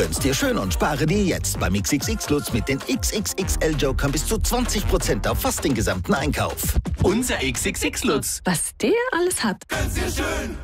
Gönn's dir schön und spare dir jetzt beim XXX Lutz mit den XXXL Jokern bis zu 20% auf fast den gesamten Einkauf. Unser XXX Lutz. Was der alles hat. Gönn's dir schön.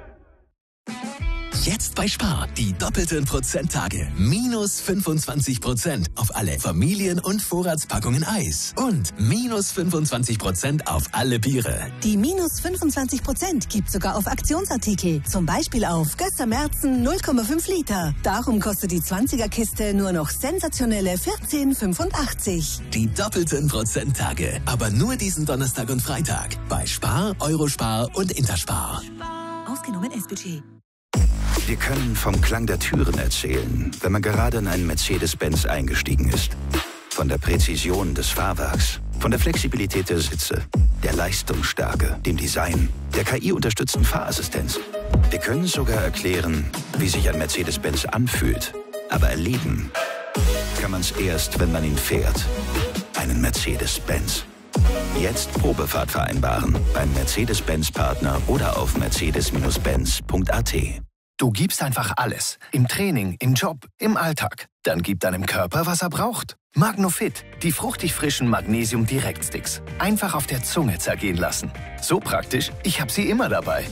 Jetzt bei Spar, die doppelten Prozenttage. Minus 25% auf alle Familien- und Vorratspackungen Eis. Und minus 25% auf alle Biere. Die minus 25% gibt sogar auf Aktionsartikel. Zum Beispiel auf Gösser Märzen 0,5 Liter. Darum kostet die 20er-Kiste nur noch sensationelle 14,85. Die doppelten Prozenttage. Aber nur diesen Donnerstag und Freitag. Bei Spar, Eurospar und Interspar. Ausgenommen S-Budget. Wir können vom Klang der Türen erzählen, wenn man gerade in einen Mercedes-Benz eingestiegen ist. Von der Präzision des Fahrwerks, von der Flexibilität der Sitze, der Leistungsstärke, dem Design, der KI-unterstützten Fahrassistenz. Wir können sogar erklären, wie sich ein Mercedes-Benz anfühlt. Aber erleben kann man es erst, wenn man ihn fährt. Einen Mercedes-Benz. Jetzt Probefahrt vereinbaren beim Mercedes-Benz-Partner oder auf mercedes-benz.at. Du gibst einfach alles. Im Training, im Job, im Alltag. Dann gib deinem Körper, was er braucht. Magnofit, die fruchtig frischen Magnesium-Direktsticks. Einfach auf der Zunge zergehen lassen. So praktisch, ich habe sie immer dabei.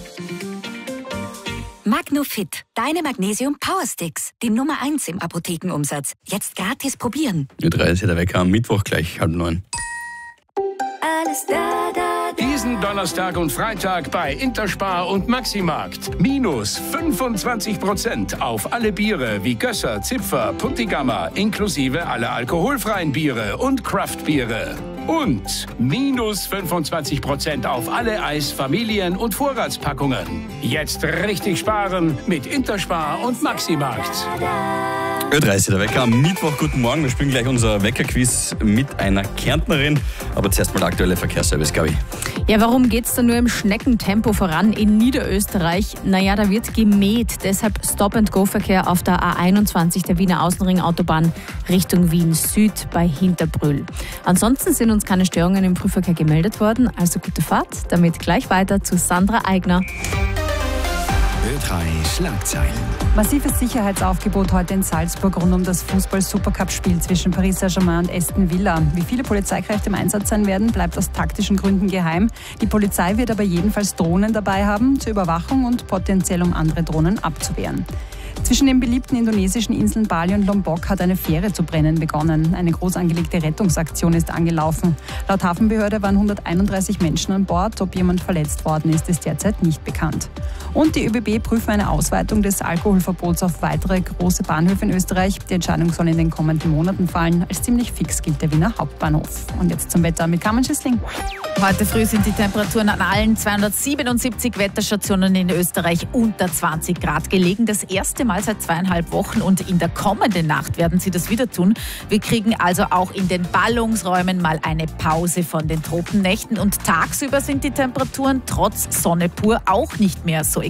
Magnofit, deine Magnesium-Power-Sticks. Die Nummer 1 im Apothekenumsatz. Jetzt gratis probieren. Die 3 ist ja der Wecker am Mittwoch gleich 8:30. Alles da, da, da. Diesen Donnerstag und Freitag bei Interspar und Maximarkt. Minus 25% auf alle Biere wie Gösser, Zipfer, Puntigammer, inklusive aller alkoholfreien Biere und Craftbiere. Und minus 25% auf alle Eis-, Familien- und Vorratspackungen. Jetzt richtig sparen mit Interspar und Maximarkt. 30 der Wecker am Mittwoch. Guten Morgen. Wir spielen gleich unser Weckerquiz mit einer Kärntnerin. Aber zuerst mal der aktuelle Verkehrsservice, Gabi. Ja, warum geht's da nur im Schneckentempo voran in Niederösterreich? Naja, da wird gemäht. Deshalb Stop-and-Go-Verkehr auf der A21 der Wiener Außenring-Autobahn Richtung Wien Süd bei Hinterbrühl. Ansonsten sind uns keine Störungen im Frühverkehr gemeldet worden. Also gute Fahrt. Damit gleich weiter zu Sandra Eigner. Ö3 Schlagzeilen. Massives Sicherheitsaufgebot heute in Salzburg rund um das Fußball-Supercup-Spiel zwischen Paris Saint-Germain und Aston Villa. Wie viele Polizeikräfte im Einsatz sein werden, bleibt aus taktischen Gründen geheim. Die Polizei wird aber jedenfalls Drohnen dabei haben, zur Überwachung und potenziell um andere Drohnen abzuwehren. Zwischen den beliebten indonesischen Inseln Bali und Lombok hat eine Fähre zu brennen begonnen. Eine groß angelegte Rettungsaktion ist angelaufen. Laut Hafenbehörde waren 131 Menschen an Bord. Ob jemand verletzt worden ist, ist derzeit nicht bekannt. Und die ÖBB prüfen eine Ausweitung des Alkoholverbots auf weitere große Bahnhöfe in Österreich. Die Entscheidung soll in den kommenden Monaten fallen. Als ziemlich fix gilt der Wiener Hauptbahnhof. Und jetzt zum Wetter mit Carmen Schissling. Heute früh sind die Temperaturen an allen 277 Wetterstationen in Österreich unter 20 Grad gelegen. Das erste Mal seit 2,5 Wochen und in der kommenden Nacht werden sie das wieder tun. Wir kriegen also auch in den Ballungsräumen mal eine Pause von den Tropennächten und tagsüber sind die Temperaturen trotz Sonne pur auch nicht mehr so